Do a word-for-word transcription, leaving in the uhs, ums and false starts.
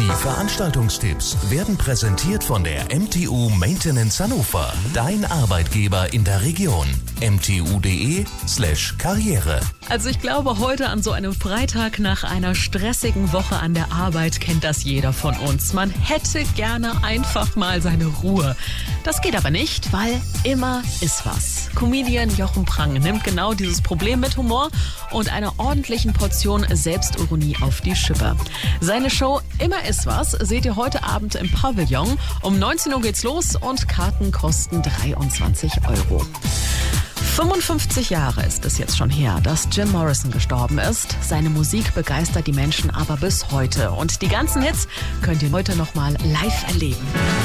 Die Veranstaltungstipps werden präsentiert von der M T U Maintenance Hannover, dein Arbeitgeber in der Region. m t u punkt d e slash karriere. Also ich glaube, heute an so einem Freitag nach einer stressigen Woche an der Arbeit kennt das jeder von uns. Man hätte gerne einfach mal seine Ruhe. Das geht aber nicht, weil immer ist was. Comedian Jochen Prang nimmt genau dieses Problem mit Humor und einer ordentlichen Portion Selbstironie auf die Schippe. Seine Show Immer ist was seht ihr heute Abend im Pavillon. Um neunzehn Uhr geht's los und Karten kosten dreiundzwanzig Euro. fünfundfünfzig Jahre ist es jetzt schon her, dass Jim Morrison gestorben ist. Seine Musik begeistert die Menschen aber bis heute. Und die ganzen Hits könnt ihr heute noch mal live erleben.